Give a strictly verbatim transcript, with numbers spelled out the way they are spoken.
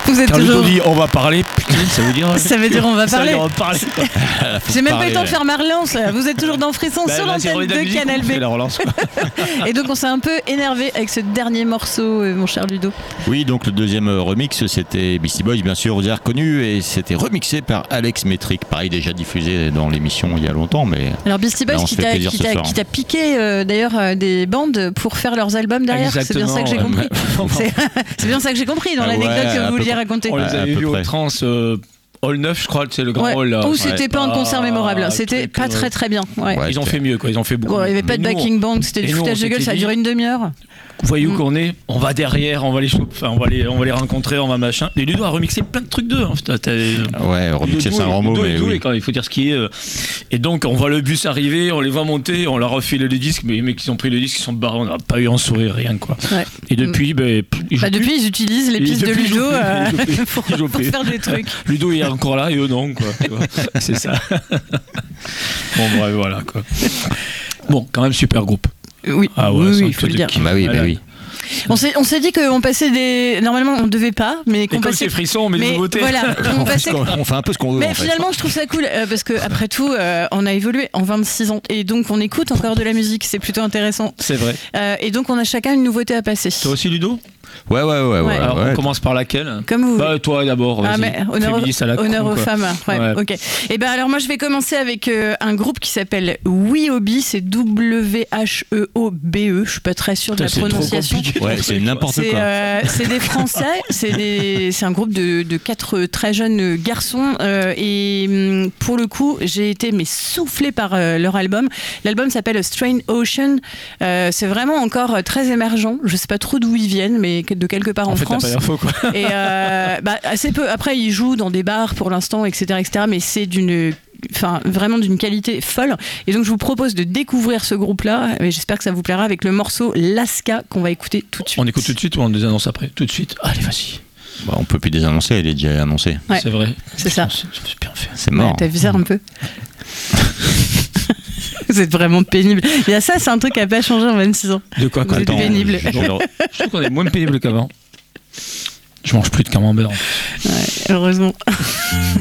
Vous êtes Quand toujours... Ludo dit on va parler, putain, ça veut dire. Ça veut dire on va parler. Ça veut dire on va parler. J'ai même pas eu le temps de faire ma relance. Vous êtes toujours dans Frisson Bah, sur là, c'est l'antenne de, la de musique, Canal on fait B. la relance, quoi. Et donc on s'est un peu énervé avec ce dernier morceau, euh, mon cher Ludo. Oui, donc le deuxième remix, c'était Beastie Boys, bien sûr, vous avez reconnu, et c'était remixé par Alex Metric. Pareil, déjà diffusé dans l'émission il y a longtemps, mais. Alors Beastie Boys là, qui t'a, qui, t'a, qui t'a piqué euh, d'ailleurs euh, des bandes pour faire leurs albums derrière. Exactement, c'est bien ça que j'ai ouais. compris. c'est, c'est bien ça que j'ai compris dans Ah l'anecdote ouais, que vous vouliez près. raconter. On les À avait peu vus au près. trans euh, Hall neuf, je crois, c'est le grand Ouais. hall là. Ou c'était Ouais. pas un concert mémorable. Ah, C'était truc, pas euh, très très bien. Ouais. Ouais. Ils ont fait mieux, quoi. Ils ont fait beaucoup. Bon, il n'y avait pas de Mais nous, backing band, c'était et du nous, foutage on de gueule, s'était ça a dit- duré une demi-heure. Vous voyez où Mm. qu'on est, on va derrière, on va les choper, enfin, on va les, on va les rencontrer, on va machin. Et Ludo a remixé plein de trucs d'eux. Hein. T'as- t'as- Ouais, remixé, Ludo c'est un grand mot, Ludo est mais doué, oui. quand il faut dire ce qui est. euh. Et donc, on voit le bus arriver, on les voit monter, on leur refile le disque, mais les mecs qui ont pris le disque, ils sont barrés, on n'a pas eu un sourire, rien, quoi. Ouais. Et depuis, ben, pff, ils jouent Bah, plus. depuis, ils utilisent les Et pistes de depuis, ils Ludo jouent plus, euh, ils jouent plus, pour, ils jouent pour plus. faire des trucs. Ludo est encore là et eux non, quoi. Tu vois. C'est ça. Bon, bref, voilà, quoi. Bon, quand même, super groupe. Oui, Ah ouais, oui, c'est un oui, il faut truc le de dire. kiff. Bah oui, bah Voilà. oui. On s'est, on s'est dit qu'on passait des. Normalement, on ne devait pas, mais Et qu'on comme passait. c'est frisson, on met des mais nouveautés. voilà, on On fait, passait. ce qu'on- on fait un peu ce qu'on veut. Mais en fait. finalement, je trouve ça cool euh, parce que après tout, euh, on a évolué en vingt-six ans et donc on écoute encore de la musique. C'est plutôt intéressant. C'est vrai. Euh, et donc, on a chacun une nouveauté à passer. Toi aussi, Ludo? Ouais, ouais, ouais, ouais. Ouais. Alors, ouais. on commence par laquelle? Comme vous. Bah, toi d'abord. Ah, vas-y. mais honneur, Féministe à la honneur con, aux quoi. femmes. Ouais, Ouais. ok. Et ben alors moi je vais commencer avec euh, un groupe qui s'appelle We Hobby, c'est W H E O B E. Je suis pas très sûre de Putain, la c'est trop prononciation. compliqué. Ouais, c'est n'importe C'est, quoi. euh, c'est des Français, c'est, des, c'est un groupe de, de quatre très jeunes garçons euh, et hum, pour le coup j'ai été mais soufflée par euh, leur album. L'album s'appelle A Strange Ocean. Euh, c'est vraiment encore euh, très émergent. Je sais pas trop d'où ils viennent, mais de quelque part en, En fait, t'as France. pas l'info, quoi. Et euh, bah, assez peu. Après, ils jouent dans des bars pour l'instant, et cetera, et cetera. Mais c'est d'une, enfin, vraiment d'une qualité folle. Et donc, je vous propose de découvrir ce groupe-là. Et j'espère que ça vous plaira avec le morceau Laska qu'on va écouter tout de suite. On écoute tout de suite ou on les annonce après? Tout de suite. Allez, vas-y. Bah, on peut plus désannoncer, elle est déjà annoncée. Ouais. C'est vrai. C'est ça. C'est c'est bien fait. C'est Ouais, mort. t'as vu ça un peu? C'est vraiment pénible. Il y a ça, c'est un truc qui n'a pas changé en vingt-six ans. De quoi, Vous quoi? êtes Attends, pénible. je- je- Je trouve qu'on est moins pénible qu'avant. Je mange plus de camembert. Ouais, heureusement.